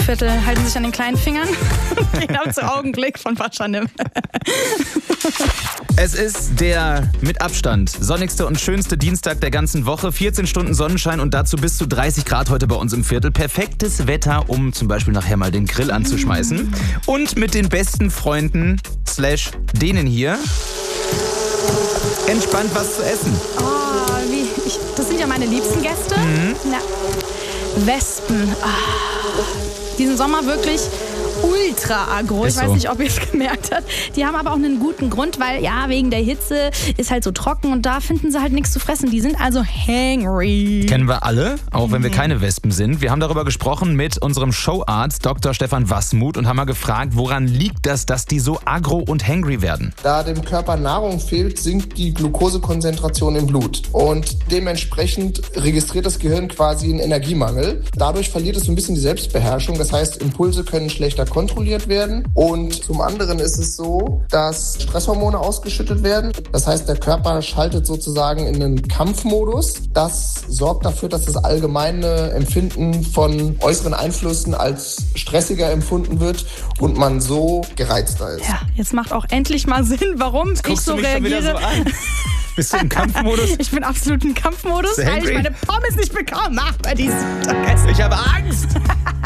Viertel halten sich an den kleinen Fingern und gehen ab zu Augenblick von Paschanim. Es ist der mit Abstand sonnigste und schönste Dienstag der ganzen Woche. 14 Stunden Sonnenschein und dazu bis zu 30 Grad heute bei uns im Viertel. Perfektes Wetter, um zum Beispiel nachher mal den Grill anzuschmeißen. Und mit den besten Freunden / denen hier entspannt was zu essen. Oh, das sind ja meine liebsten Gäste. Na, Wespen. Diesen Sommer wirklich ultra agro. Ich weiß nicht, ob ihr es gemerkt habt. Die haben aber auch einen guten Grund, weil ja, wegen der Hitze ist halt so trocken und da finden sie halt nichts zu fressen. Die sind also hangry. Kennen wir alle, auch wenn wir keine Wespen sind. Wir haben darüber gesprochen mit unserem Showarzt Dr. Stefan Wassmuth und haben mal gefragt, woran liegt das, dass die so agro und hangry werden? Da dem Körper Nahrung fehlt, sinkt die Glukosekonzentration im Blut und dementsprechend registriert das Gehirn quasi einen Energiemangel. Dadurch verliert es so ein bisschen die Selbstbeherrschung. Das heißt, Impulse können schlechter kontrolliert werden und zum anderen ist es so, dass Stresshormone ausgeschüttet werden. Das heißt, der Körper schaltet sozusagen in den Kampfmodus. Das sorgt dafür, dass das allgemeine Empfinden von äußeren Einflüssen als stressiger empfunden wird und man so gereizter ist. Ja, jetzt macht auch endlich mal Sinn, warum ich so reagiere. Schon wieder so an. Bist du im Kampfmodus? Ich bin absolut im Kampfmodus, weil ich meine Pommes nicht bekomme bei diesem Mittagessen. Ich habe Angst!